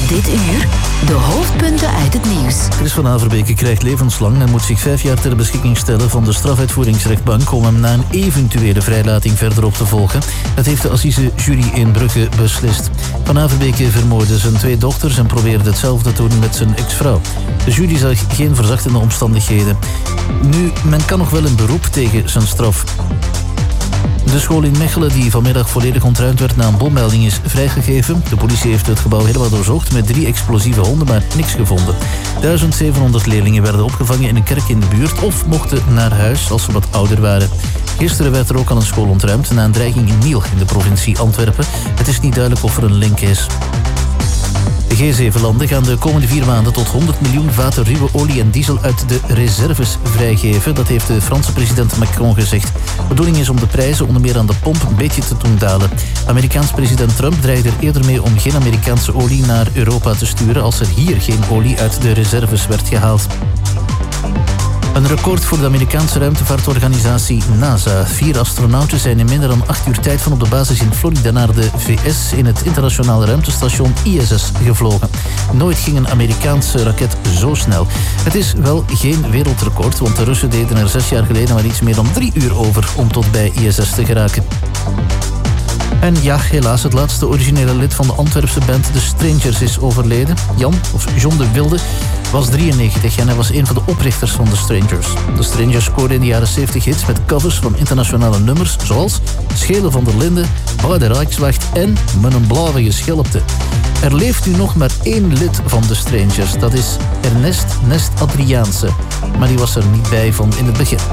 Dit uur de hoofdpunten uit het nieuws. Chris van Averbeke krijgt levenslang en moet zich 5 jaar ter beschikking stellen van de strafuitvoeringsrechtbank om hem na een eventuele vrijlating verder op te volgen. Dat heeft de assisejury in Brugge beslist. Van Averbeke vermoordde zijn 2 dochters en probeerde hetzelfde te doen met zijn ex-vrouw. De jury zag geen verzachtende omstandigheden. Nu, men kan nog wel een beroep tegen zijn straf. De school in Mechelen, die vanmiddag volledig ontruimd werd na een bommelding, is vrijgegeven. De politie heeft het gebouw helemaal doorzocht met 3 explosieve honden, maar niks gevonden. 1700 leerlingen werden opgevangen in een kerk in de buurt of mochten naar huis als ze wat ouder waren. Gisteren werd er ook al een school ontruimd na een dreiging in Niel in de provincie Antwerpen. Het is niet duidelijk of er een link is. De G7-landen gaan de komende 4 maanden tot 100 miljoen vaten ruwe olie en diesel uit de reserves vrijgeven. Dat heeft de Franse president Macron gezegd. De bedoeling is om de prijzen onder meer aan de pomp een beetje te doen dalen. Amerikaans president Trump dreigde er eerder mee om geen Amerikaanse olie naar Europa te sturen als er hier geen olie uit de reserves werd gehaald. Een record voor de Amerikaanse ruimtevaartorganisatie NASA. 4 astronauten zijn in minder dan 8 uur tijd van op de basis in Florida naar de VS in het internationale ruimtestation ISS gevlogen. Nooit ging een Amerikaanse raket zo snel. Het is wel geen wereldrecord, want de Russen deden er 6 jaar geleden maar iets meer dan 3 uur over om tot bij ISS te geraken. En ja, helaas, het laatste originele lid van de Antwerpse band The Strangers is overleden. John de Wilde was 93 en hij was een van de oprichters van The Strangers. The Strangers scoorden in de jaren 70 hits met covers van internationale nummers zoals Schelen van der Linden, Bij de Rijkswacht en Met een blauwe schelpte. Er leeft nu nog maar 1 lid van The Strangers. Dat is Ernest Nest Adriaanse. Maar die was er niet bij van in het begin.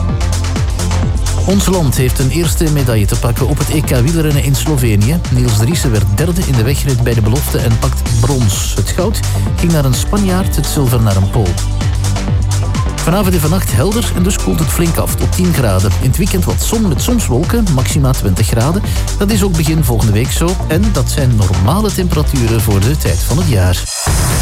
Ons land heeft een eerste medaille te pakken op het EK wielrennen in Slovenië. Niels Driessen werd 3e in de wegrit bij de belofte en pakt brons. Het goud ging naar een Spanjaard, het zilver naar een Pool. Vanavond en vannacht helder en dus koelt het flink af tot 10 graden. In het weekend wat zon met soms wolken, maxima 20 graden. Dat is ook begin volgende week zo. En dat zijn normale temperaturen voor de tijd van het jaar.